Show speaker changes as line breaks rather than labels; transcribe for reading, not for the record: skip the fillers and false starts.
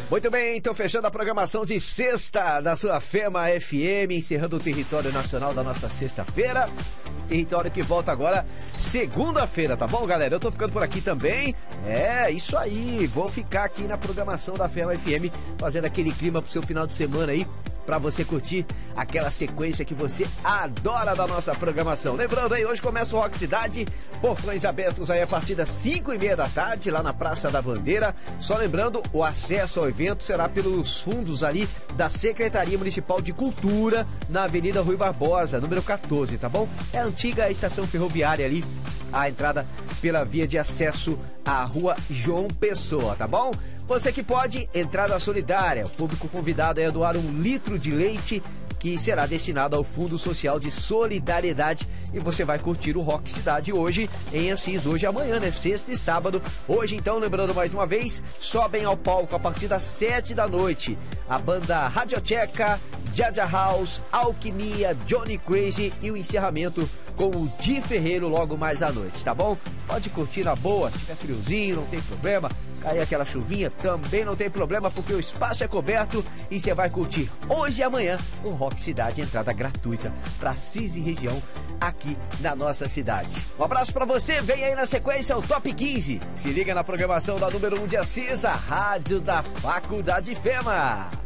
Muito bem, então fechando a programação de sexta da sua Fema FM, encerrando o território nacional da nossa sexta-feira. Território que volta agora segunda-feira, tá bom, galera? Eu tô ficando por aqui também. É, isso aí. Vou ficar aqui na programação da Fema FM, fazendo aquele clima pro seu final de semana aí, pra você curtir aquela sequência que você adora da nossa programação. Lembrando aí, hoje começa o Rock Cidade, portões abertos aí a partir das 5h30 da tarde, lá na Praça da Bandeira. Só lembrando, o acesso ao evento será pelos fundos ali da Secretaria Municipal de Cultura, na Avenida Rui Barbosa, número 14, tá bom? É a antiga estação ferroviária ali, a entrada pela via de acesso à Rua João Pessoa, tá bom? Você que pode, entrada solidária. O público convidado é a doar 1 litro de leite, que será destinado ao Fundo Social de Solidariedade. E você vai curtir o Rock Cidade hoje em Assis, hoje e amanhã, né? Sexta e sábado. Hoje, então, lembrando mais uma vez, sobem ao palco a partir das 7 da noite. A banda Radioteca, Jaja House, Alquimia, Johnny Crazy e o encerramento com o Di Ferreiro logo mais à noite, tá bom? Pode curtir na boa, se tiver friozinho, não tem problema. Cair aquela chuvinha, também não tem problema, porque o espaço é coberto e você vai curtir hoje e amanhã o Rock Cidade, entrada gratuita para Assis e região aqui na nossa cidade. Um abraço para você, vem aí na sequência o Top 15. Se liga na programação da número 1 de Assis, a rádio da Faculdade Fema.